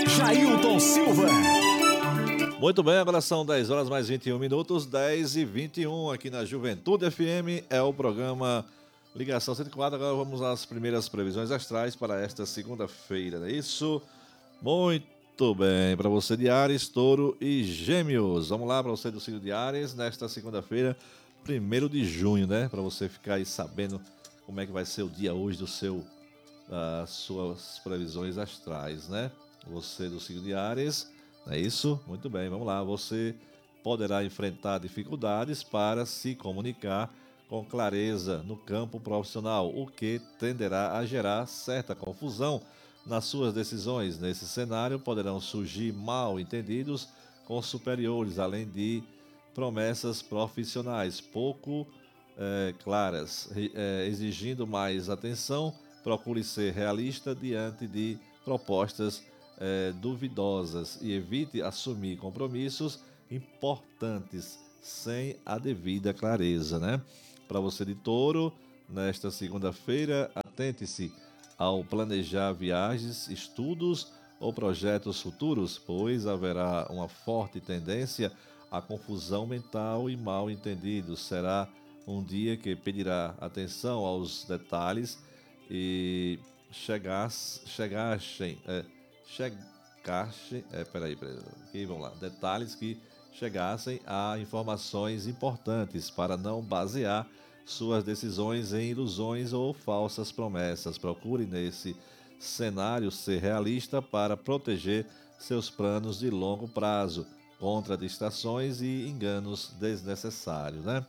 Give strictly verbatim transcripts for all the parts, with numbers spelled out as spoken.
Jailton Silva. Muito bem, agora são dez horas mais vinte e um minutos, dez e vinte e um aqui na Juventude F M, é o programa Ligação cento e quatro. Agora vamos às primeiras previsões astrais para esta segunda-feira, não é isso? Muito bem, para você de Áries, Touro e Gêmeos. Vamos lá para você do signo de Áries, nesta segunda-feira, primeiro de junho, né? Para você ficar aí sabendo como é que vai ser o dia hoje do seu, das suas previsões astrais, né? Você do signo de Áries, não é isso? Muito bem, vamos lá. Você poderá enfrentar dificuldades para se comunicar com clareza no campo profissional, o que tenderá a gerar certa confusão nas suas decisões. Nesse cenário, poderão surgir mal-entendidos com superiores, além de promessas profissionais pouco eh, claras, eh, exigindo mais atenção. Procure ser realista diante de propostas eh, duvidosas e evite assumir compromissos importantes sem a devida clareza, né? Para você de Touro, nesta segunda-feira, atente-se ao planejar viagens, estudos ou projetos futuros, pois haverá uma forte tendência à confusão mental e mal-entendidos. Será um dia que pedirá atenção aos detalhes e chegasse, chegassem, é, chegasse, é, peraí, peraí, aqui, vamos lá, detalhes que chegassem a informações importantes para não basear suas decisões em ilusões ou falsas promessas. Procure nesse cenário ser realista para proteger seus planos de longo prazo contra distrações e enganos desnecessários, né?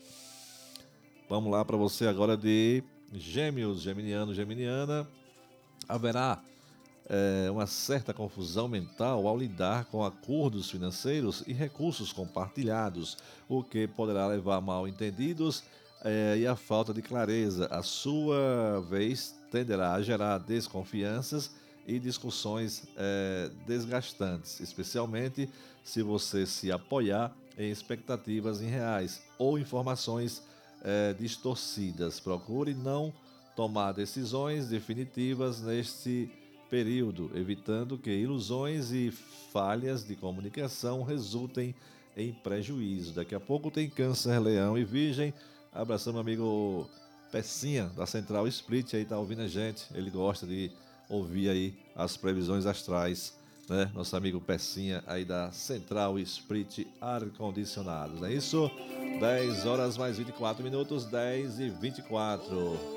Vamos lá para você agora de Gêmeos, Geminiano, Geminiana. Haverá é, uma certa confusão mental ao lidar com acordos financeiros e recursos compartilhados, o que poderá levar a mal-entendidos é, e a falta de clareza. A sua vez tenderá a gerar desconfianças e discussões é, desgastantes, especialmente se você se apoiar em expectativas irreais ou informações é, distorcidas. Procure não tomar decisões definitivas neste período, evitando que ilusões e falhas de comunicação resultem em prejuízo. Daqui a pouco tem Câncer, Leão e Virgem. Abraçando meu amigo Pecinha, da Central Split, aí tá ouvindo a gente. Ele gosta de ouvir aí as previsões astrais, né? Nosso amigo Pecinha aí da Central Split Ar-Condicionados, não é isso? dez horas mais vinte e quatro minutos, dez e vinte e quatro.